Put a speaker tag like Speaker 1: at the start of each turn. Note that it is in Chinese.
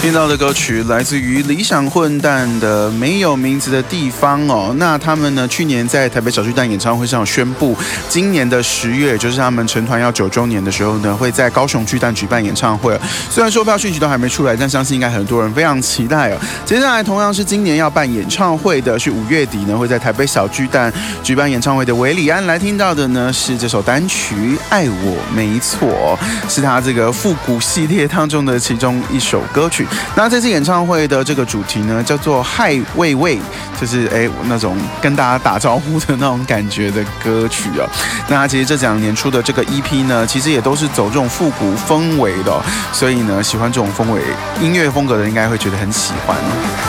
Speaker 1: 听到的歌曲来自于理想混蛋的《没有名字的地方》哦。那他们呢，去年在台北小巨蛋演唱会上有宣布，今年的10月，也就是他们成团要9周年的时候呢，会在高雄巨蛋举办演唱会。虽然售票讯息都还没出来，但相信应该很多人非常期待哦。接下来同样是今年要办演唱会的，是5月底呢会在台北小巨蛋举办演唱会的韦礼安。来听到的呢是这首单曲《爱我没错》，是他这个复古系列当中的其中一首歌曲。那这次演唱会的这个主题呢，叫做嗨喂喂，就是那种跟大家打招呼的那种感觉的歌曲哦。那其实这2年出的这个 EP 呢，其实也都是走这种复古氛围的哦，所以呢，喜欢这种氛围音乐风格的人应该会觉得很喜欢哦。